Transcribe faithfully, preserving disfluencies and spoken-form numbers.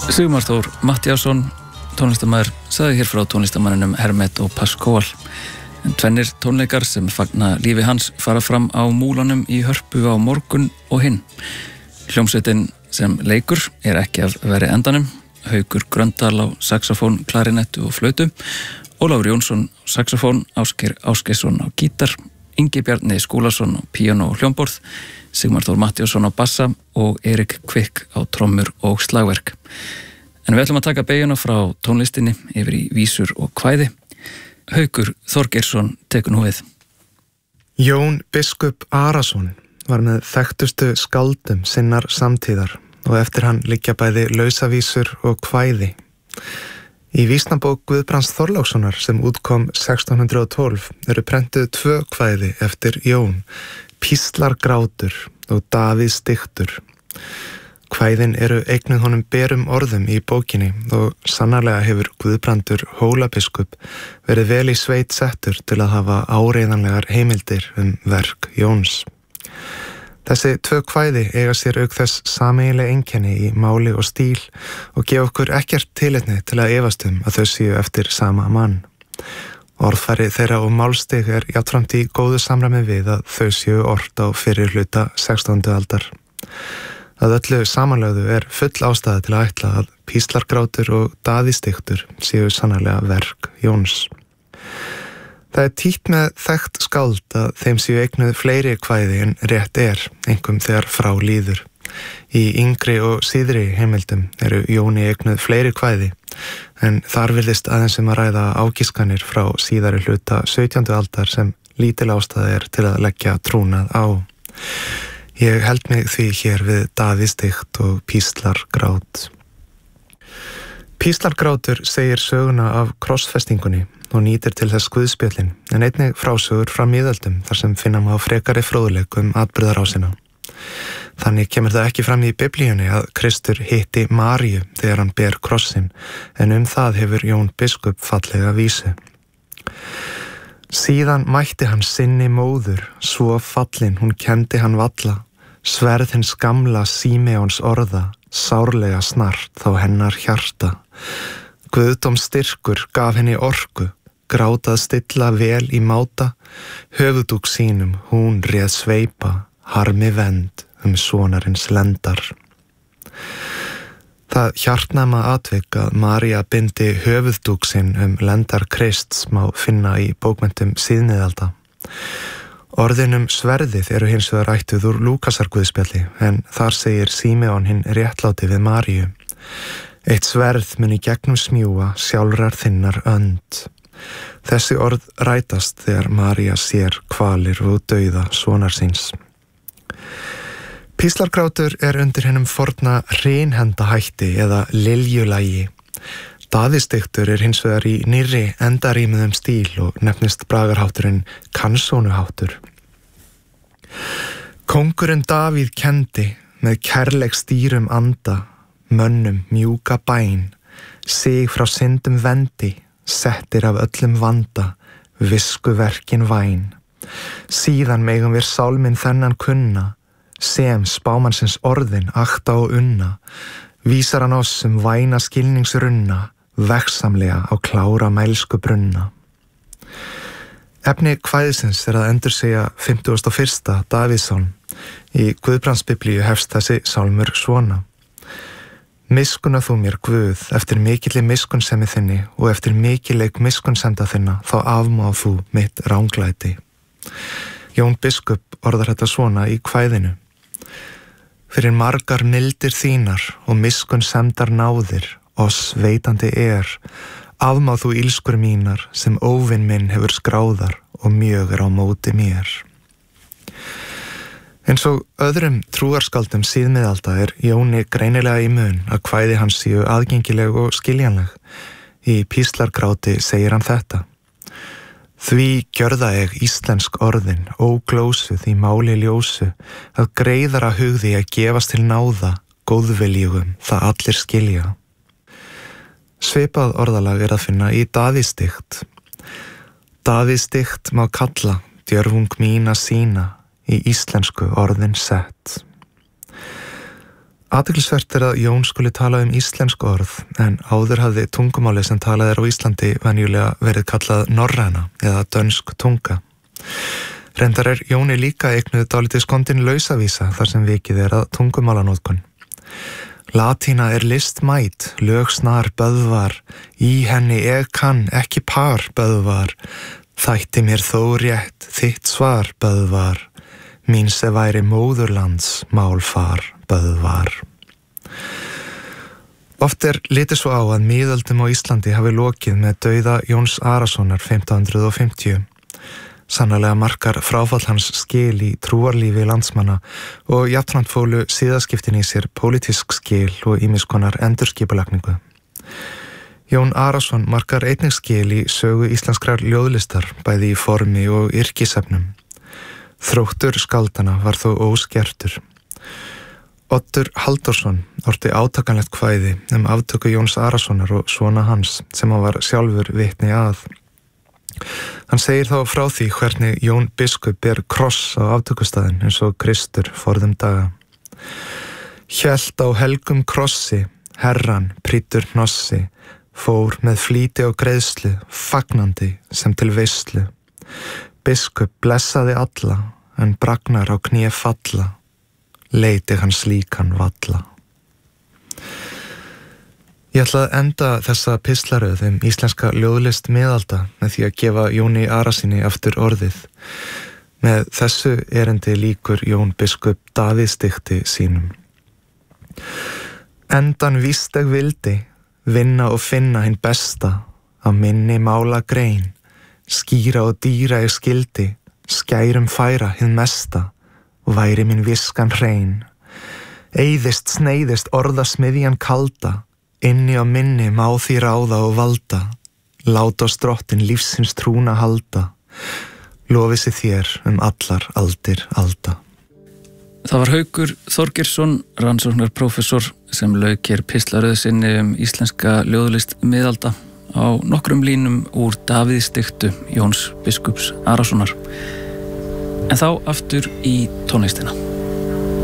Sigmar Þór Matthíasson, tónlistarmaður, sagði hér frá tónlistarmanninum Hermet og Pascual. En tvennir tónleikar sem fagna lífi hans fara fram á Múlanum í Hörpu á morgun og hinn. Hljómsveitin sem leikur er ekki af veri endanum. Haukur Gröndal á saxofón, klarinettu og flautu, Ólafur Jónsson á saxofón, Ásgeir Ásgeirsson á gítar, Ingi Bjarni Skúlason á píanó og hljómborð, Sigmar Þór Matthíasson á bassa og Erik Kvik á trommur og slagverk. En við ætlum að taka beyguna frá tónlistinni yfir í vísur og kvæði. Haukur Þorgeirsson tekur nú við. Jón biskup Arason var með þekktustu skáldum sinnar samtíðar og eftir hann liggja bæði lausavísur og kvæði. Í vísnabók Guðbrands Þorlákssonar sem útkom sextán hundrað og tólf eru prentuð tvö kvæði eftir Jón, Píslargrátur og Davíðs diktur. Kvæðin eru eignuð honum berum orðum í bókinni og sannarlega hefur Guðbrandur Hólabiskup verið vel í sveit settur til að hafa áreiðanlegar heimildir um verk Jóns. Þessi tvö kvæði eiga sér auk þess sameiginleg einkenni í máli og stíl og gefa okkur ekkert tilefni til að efast um að þau séu eftir sama mann. Orðfæri þeirra og málstig er jafnframt í góðu samræmi við að þau séu ort á fyrri hluta sextándu aldar. Að öllu samanlögðu er full ástæða til að ætla að Píslargrátur og Davíðs diktur séu sannarlega verk Jóns. Það er títt með þekkt skáld að þeim séu eignuð fleiri kvæði en rétt er, einkum þegar frá líður. Í yngri og síðri heimildum eru Jóni eignuð fleiri kvæði, en þar virðist aðeins um að ræða ágiskanir frá síðari hluta sautjándu aldar sem lítil ástæða er til að leggja trúnað á. Ég held mig því hér við Davíðs dikt og Píslargrát. Píslargrátur segir söguna af krossfestingunni og nýtir til þess guðspjöllin, en einnig frásögur frá miðöldum þar sem finna má frekari fróðleik um atburðarásina. Þannig kemur það ekki fram í Biblíunni að Kristur hitti Maríu þegar hann ber krossin, en um það hefur Jón biskup fallega vísu. Síðan mætti hann sinni móður, svo fallin hún kendi hann valla, sverð hins gamla Símeons orða, sárlega snart þá hennar hjarta. Guðdóm styrkur gaf henni orku, grátað stilla vel í máta, höfudúk sínum hún réð sveipa, harmi vend um sonarins lendar. Það hjartnæma atvik að María bindi höfuðdúk sinn um lendar Krists má finna í bókmenntum síðmiðalda. Orðinum sverðið eru hins vegar ættuð úr Lúkasarguðspjalli, en þar segir Símeon hinn réttláti við Maríu: Eitt sverð muni gegnum smjúa sjálfrar þinnar önd. Þessi orð rætast þegar María sér kvalir og dauða sonar síns. Píslargrátur er undir hennum forna hreinhendahætti eða liljulagi. Davíðs diktur er hins vegar í nýrri endarímuðum stíl og nefnist bragarhátturinn kansónuháttur. Kóngurinn Davíð kendi með kærleik stýrum anda, mönnum mjúka bæn, sig frá syndum vendi, settir af öllum vanda, viskuverkin væn. Síðan megum við sálminn þennan kunna, sem spámannsins orðin akta og unna, vísar hann oss um væna skilningsrunna, vegsamlega á klára mælsku brunna. Efni kvæðisins er að endursegja fimmtugasta og fyrsta Davíðsson. Í Guðbrandsbiblíu hefst þessi sálmur svona: Miskuna þú mér Guð, eftir mikilli miskunnsemi þinni og eftir mikilleik miskunnsemda þinna, þá afmá þú mitt ránglæti. Jón biskup orðar þetta svona í kvæðinu: Fyrir margar mildir þínar og miskunnsemdar náðir, oss veitandi er, afmá þú ílskur mínar sem óvinn minn hefur skráðar og mjög er á móti mér. Eins og öðrum trúarskáldum síðmiðalda er Jóni greinilega í mun að kvæði hans séu aðgengileg og skiljanleg. Í Píslargráti segir hann þetta: Því gjörða ég íslensk orðin, óglósuð í máli ljósu, að greiðara hugði að gefast til náða, góðviljugum það allir skilja. Svipað orðalag er að finna í Davíðs dikt. Davíðs dikt má kalla, djörfung mína sína, í íslensku orðin sett. Athyglisvert er að Jón skuli tala um íslensk orð en áður hafði tungumáli sem talað er á Íslandi venjulega verið kallað norræna eða dönsk tunga. Reyndar er Jóni líka eignuð dálítið skondin lausavísa þar sem vikið er að tungumálanótkun. Latína er listmæt, lögsnar böðvar, í henni ég kann ekki par böðvar, þætti mér þó rétt þitt svar böðvar, mín se væri móðurlands málfar böðvar. Oft er litið svo á að miðöldum á Íslandi hafi lokið með dauða Jóns Arasonar fimmtán hundrað fimmtíu. Sannarlega markar fráfall hans skil í trúarlífi landsmanna og jafnframt fólu siðaskiptin í sér pólitísk skil og ýmiss konar endurskipulagningu. Jón Arason markar einnig skil í sögu íslenskrar ljóðlistar, bæði í formi og yrkisefnum. Þróttur skaldana var þó óskertur. Oddur Halldórsson orti átakanlegt kvæði um aftöku Jóns Arasonar og svona hans sem hann var sjálfur vitni að. Hann segir þá frá því hvernig Jón biskup ber kross á aftökustæðin eins og Kristur forðum daga. Hélt á helgum krossi, herran prýtur hnossi, fór með flýti og greiðslu, fagnandi sem til veislu. Biskup blessaði alla, en bragnar á kné falla, leiti hann slíkan valla. Ég ætla að enda þessa pistlaröð um íslenska ljóðlist miðalda með því að gefa Jóni Arasyni aftur orðið. Með þessu erindi lýkur Jón biskup Davíðsdikti sínum. Endan víst eg vildi, vinna og finna hinn besta, á minni mála grein, skýra og dýra ég skildi, skærum færa hinn mesta, og væri minn viskan hrein. Eyðist sneiðist orðasmiðjan kalda, inni á minni má því ráða og valda, láta á strottin lífsins trúna halda, lofi sig þér um allar aldir alda. Það var Haukur Þorgeirsson, rannsóknarprófessor, sem lauk hér pistlaröð sinni um íslenska ljóðlist miðalda á nokkrum línum úr Davíðsdiktu Jóns biskups Arasonar. En þá aftur í tónlistina.